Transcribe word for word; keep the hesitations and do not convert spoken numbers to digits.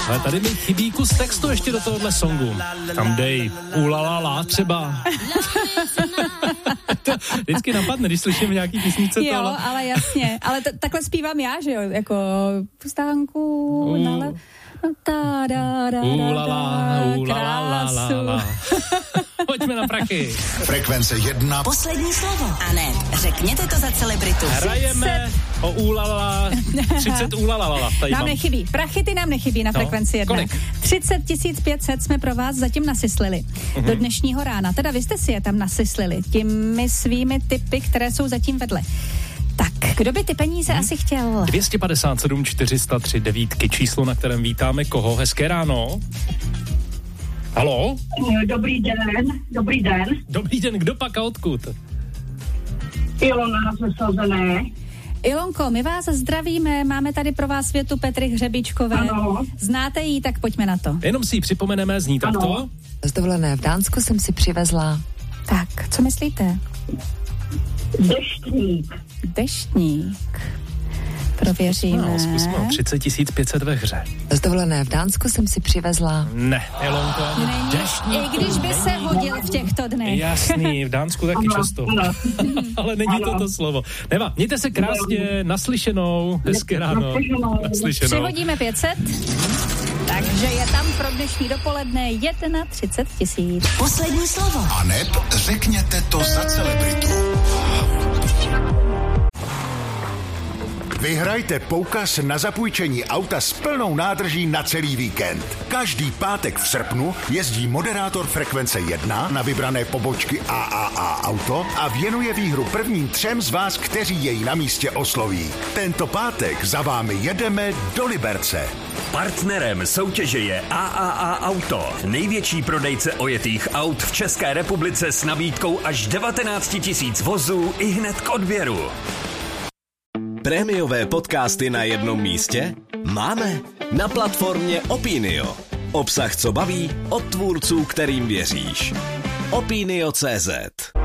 Ale tady mi chybí kus textu ještě do tohohle songu. Tam dej ulalala třeba. To vždycky napadne, když slyším nějaký písnice. Jo, tohle. ale jasně. Ale t- takhle zpívám já, že jo, jako pustánku, Uh. nale... Ta, da, da, Ulala, ulala, la, la, la. Pojďme na prachy. Frekvence jedna. Poslední slovo. A ne, řekněte to za celebritu. Hrajeme o ulala, třicet ulala. Tady nám mám. nechybí. Prachy ty nám nechybí na No, frekvenci jedna. kolik? třicet tisíc pět set jsme pro vás zatím nasyslili. Uh-huh. Do dnešního rána. Teda vy jste si je tam nasyslili těmi svými tipy, které jsou zatím vedle. Tak, kdo by ty peníze hmm. asi chtěl? dvě stě padesát sedm čtyři sta tři devítky, číslo, na kterém vítáme koho? Hezké ráno. Haló? Dobrý den, dobrý den. Dobrý den, kdo pak a odkud? Ilona ze Sazené. Ilonko, my vás zdravíme, máme tady pro vás větu Petry Hřebíčkové. Ano. Znáte ji, tak pojďme na to. Jenom si ji připomeneme, zní takto. Z dovolené v Dánsku jsem si přivezla... Tak, co myslíte? Deštník. Deštník. Prověříme. No, zkusme o třicet tisíc pět set ve hře. Z dovolené v Dánsku jsem si přivezla... Ne, Ilonko, Není, deštník. i když by se hodil v těchto dnech. Jasný, v Dánsku taky Ano, často. ano. Ale není to to slovo. Neva, mějte se krásně, naslyšenou, hezké ráno. Naslyšenou. Přihodíme pět set, takže je tam pro dnešní dopoledne třicet jedna tisíc. Poslední slovo. A neb řekněte to za celebritu. Vyhrajte poukaz na zapůjčení auta s plnou nádrží na celý víkend. Každý pátek v srpnu jezdí moderátor Frekvence jedna na vybrané pobočky A A A Auto a věnuje výhru prvním třem z vás, kteří jej na místě osloví. Tento pátek za vámi jedeme do Liberce. Partnerem soutěže je A A A Auto, největší prodejce ojetých aut v České republice s nabídkou až devatenáct tisíc vozů i hned k odběru. Prémiové podcasty na jednom místě? Máme na platformě Opinio. Obsah, co baví, od tvůrců, kterým věříš. Opinio tečka cé zet